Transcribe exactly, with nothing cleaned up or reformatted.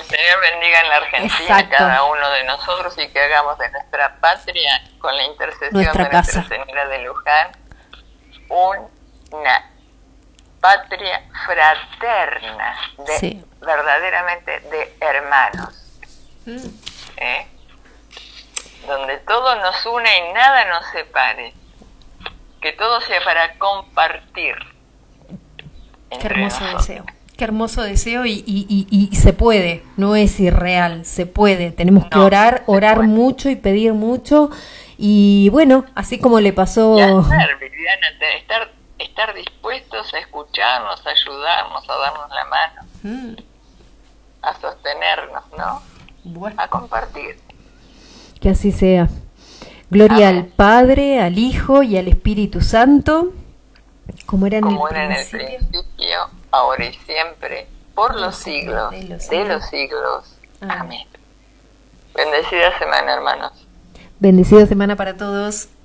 Señor bendiga en la Argentina a cada uno de nosotros y que hagamos de nuestra patria, con la intercesión nuestra de casa. Nuestra Señora de Luján, una patria fraterna, de, sí. verdaderamente de hermanos, mm. ¿eh? Donde todo nos une y nada nos separe, que todo sea para compartir. Qué hermoso deseo. Qué hermoso deseo y, y, y, y se puede, no es irreal, se puede. Tenemos no, que orar, orar puede. mucho y pedir mucho. Y bueno, así como le pasó... Y hacer, Viviana, estar, estar dispuestos a escucharnos, a ayudarnos, a darnos la mano, mm. a sostenernos, ¿no? Bueno. A compartir. Que así sea. Gloria Amén. Al Padre, al Hijo y al Espíritu Santo, como era en, como el, era principio. en el principio, ahora y siempre, por los, los siglos, de los siglos. De los siglos. Amén. Amén. Bendecida semana, hermanos. Bendecida semana para todos.